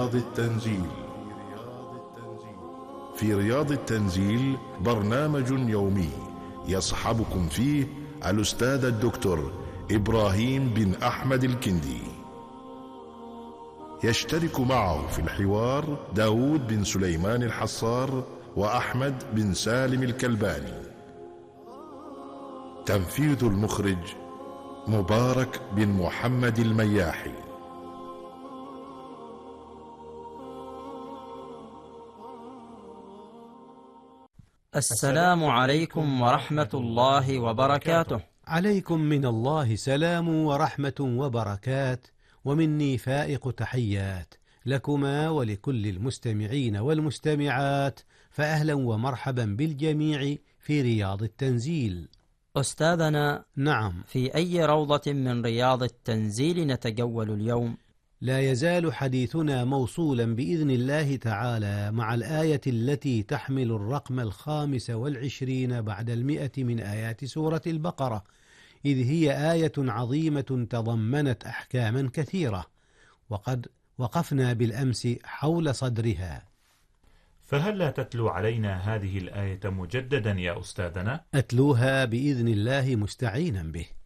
التنزيل. في رياض التنزيل برنامج يومي يصحبكم فيه الأستاذ الدكتور إبراهيم بن أحمد الكندي. يشترك معه في الحوار داود بن سليمان الحصار وأحمد بن سالم الكلباني. تنفيذ المخرج مبارك بن محمد المياحي. السلام عليكم ورحمة الله وبركاته. عليكم من الله سلام ورحمة وبركات، ومني فائق تحيات لكما ولكل المستمعين والمستمعات، فأهلا ومرحبا بالجميع في رياض التنزيل. أستاذنا، نعم، في أي روضة من رياض التنزيل نتجول اليوم؟ لا يزال حديثنا موصولا بإذن الله تعالى مع الآية التي تحمل الرقم 25 بعد 100 من آيات سورة البقرة، إذ هي آية عظيمة تضمنت أحكاما كثيرة، وقد وقفنا بالأمس حول صدرها. فهل لا تتلو علينا هذه الآية مجددا يا أستاذنا؟ أتلوها بإذن الله مستعينا به.